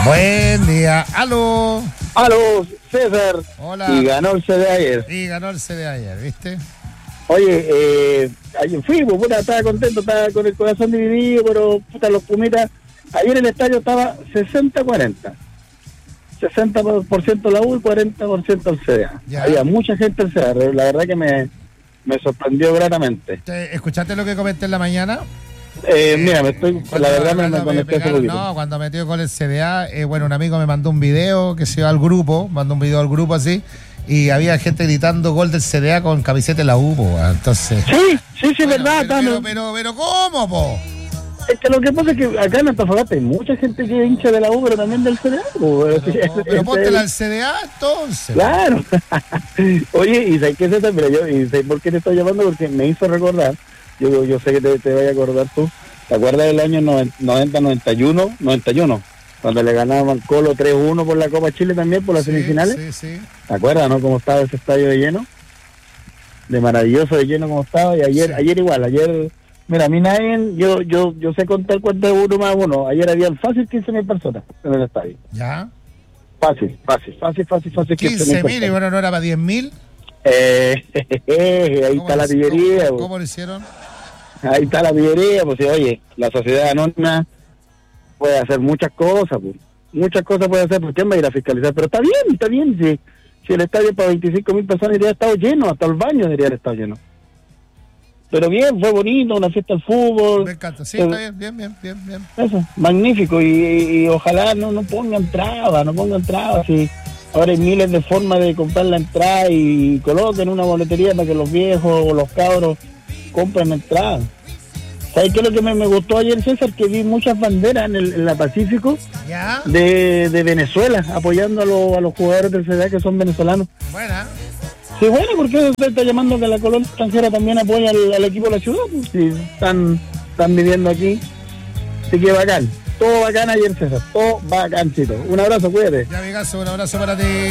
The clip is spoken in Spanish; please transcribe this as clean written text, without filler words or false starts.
Buen día. Aló. Aló, César. Hola. Y ganó el CD ayer. Y ganó el CD ayer, ¿viste? Oye, ayer fui, pues, puta, estaba contento, estaba con el corazón dividido, pero puta, los Pumitas, ayer el estadio estaba 60-40. 60% la U y 40% el CDA. Ya. Había mucha gente el CDA, la verdad que me sorprendió gratamente. ¿Escuchaste lo que comenté en la mañana? Mira, la verdad me conecté hace poquito. No, cuando metió con el CDA, bueno, un amigo me mandó un video que se iba al grupo, mandó un video al grupo así, y había gente gritando gol del CDA con camiseta de la U, po, entonces... Sí, bueno, verdad. Pero ¿cómo, po? Es que lo que pasa es que acá en Antofagasta hay mucha gente que es hincha de la U, pero también del CDA. Pero póntela al CDA, entonces. Claro. Oye, ¿y sabes qué es eso? ¿Y sabes por qué te estoy llamando? Porque me hizo recordar, yo sé que te vayas a acordar tú, ¿te acuerdas del año 90-91? Cuando le ganaban al Colo 3-1 por la Copa Chile también, por las semifinales. Sí. ¿Te acuerdas, no? Cómo estaba ese estadio de lleno. De maravilloso de lleno como estaba. Y ayer igual, mira, a mí nadie, yo sé contar cuánto es 1 más 1. Ayer habían fácil 15.000 personas en el estadio. ¿Ya? Fácil. 15.000 y bueno, ¿no era para 10.000? Ahí está la pillería. ¿Cómo lo hicieron? Ahí está la pillería, pues oye, la sociedad anónima puede hacer muchas cosas, pues. Muchas cosas puede hacer, ¿por qué va a ir a fiscalizar? Pero está bien, si el estadio para 25.000 personas debería estar lleno, hasta el baño debería haber estado lleno. Pero bien, fue bonito, una fiesta del fútbol. Me encanta, sí, está bien. Eso, magnífico, y ojalá no pongan trabas, sí. Ahora hay miles de formas de comprar la entrada y coloquen una boletería para que los viejos o los cabros compren entrada. ¿Sabes qué es lo que me gustó ayer, César? Que vi muchas banderas en la Pacífico. ¿Ya? de Venezuela, apoyando a los jugadores del CDA que son venezolanos. Buena. Sí, bueno, porque usted está llamando que la colonia extranjera también apoya al equipo de la ciudad, pues, si están viviendo aquí. Así que bacán, todo bacán ayer, César, todo bacancito. Un abrazo, cuídate. Ya, amigazo, un abrazo para ti.